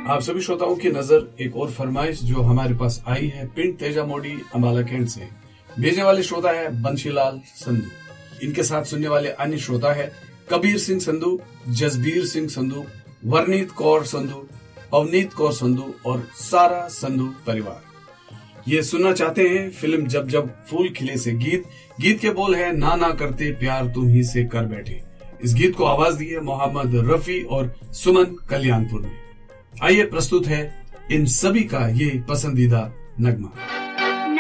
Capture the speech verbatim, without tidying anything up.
आप सभी श्रोताओं की नजर एक और फरमाइश जो हमारे पास आई है पिंड तेजा मोडी अंबाला कैंट से। भेजने वाले श्रोता है बंशीलाल संधू। इनके साथ सुनने वाले अन्य श्रोता है कबीर सिंह संधू, जसबीर सिंह संधू, वर्नीत कौर संधू, अवनीत कौर संधू और सारा संधू परिवार। ये सुनना चाहते हैं फिल्म जब जब फूल खिले से गीत। गीत के बोल है ना ना करते प्यार तुम ही से कर बैठे। इस गीत को आवाज दी है मोहम्मद रफी और सुमन कल्याणपुर ने। आइए प्रस्तुत है इन सभी का ये पसंदीदा नगमा।